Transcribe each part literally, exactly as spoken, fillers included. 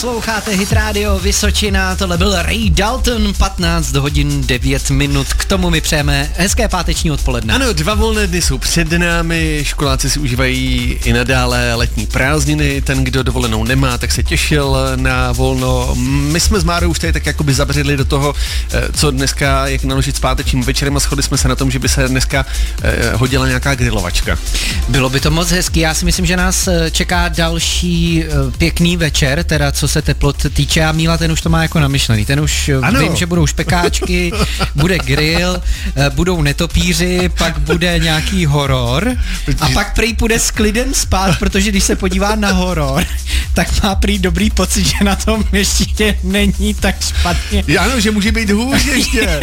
Posloucháte Hit Radio Vysočina, tohle byl Ray Dalton, patnáct hodin devět minut, k tomu mi přejeme hezké páteční odpoledne. Ano, dva volné dny jsou před námi, školáci si užívají i nadále letní prázdniny, ten, kdo dovolenou nemá, tak se těšil na volno. My jsme s Márou už tady tak jakoby zabředli do toho, co dneska, jak naložit s pátečním večerem a shodli jsme se na tom, že by se dneska hodila nějaká grilovačka. Bylo by to moc hezký, já si myslím, že nás čeká další pěkný večer, teda co se teplot týče, a Míla ten už to má jako namyšlený, ten už ano. Vím, že budou špekáčky, bude grill, budou netopíři, pak bude nějaký horor a pak prý půjde s klidem spát, protože když se podívá na horor, tak má prý dobrý pocit, že na tom ještě není tak špatně. Ano, že může být hůř ještě.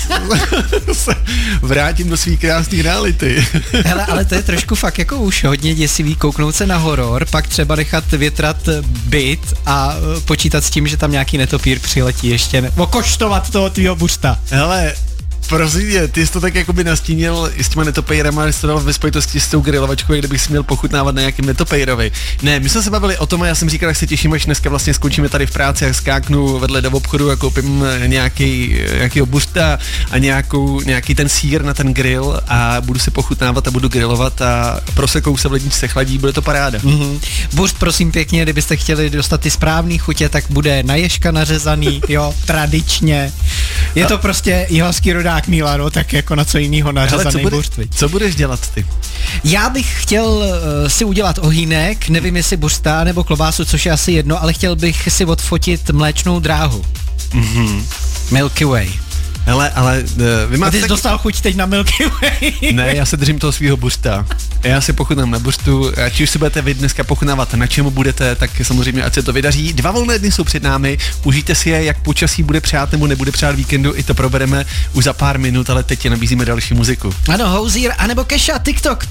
Vrátím do svých krásných reality. Hele, ale to je trošku fakt jako už hodně děsivý kouknout se na horor, pak třeba nechat větrat byt a počítat s tím, že tam nějaký netopír přiletí ještě, ne- okoštovat toho tvýho buřta. Hele, prosím tě, ty jsi to tak jakoby nastínil s těma netopejrama, že jsi to dal ve spojitosti s tou grilovačkou, kdybych si měl pochutnávat na nějakým netopejrovi. Ne, my jsme se bavili o tom a já jsem říkal, jak se těším, až dneska vlastně skončíme tady v práci a skáknu vedle do obchodu a koupím nějaký, nějakýho buřta a nějakou, nějaký ten sýr na ten grill a budu si pochutnávat a budu grillovat a prosekou se v ledničce chladí, bude to paráda. Mm-hmm. Buřt, prosím pěkně, kdybyste chtěli dostat ty správný chutě, tak bude na ježka nařezaný, jo, tradičně. Je to prostě jihlavský rodák Míla, no, tak jako na co jinýho nařezaný buřt. Co budeš dělat ty? Já bych chtěl uh, si udělat ohýnek, nevím jestli buřta nebo klobásu, což je asi jedno, ale chtěl bych si odfotit mléčnou dráhu. Mhm. Milky Way. Hele, ale uh, vy máte... A ty jsi tak... dostal chuť teď na Milky Way. Ne, já se držím toho svýho buřta. Já si pochutnám na buřtu, ať už si budete vy dneska pochutnávat, na čemu budete, tak samozřejmě ať se to vydaří. Dva volné dny jsou před námi, užijte si je, jak počasí bude přát nebo nebude přát víkendu, i to probereme už za pár minut, ale teď je nabízíme další muziku. Ano, Hozier, anebo Kesha, TikTok.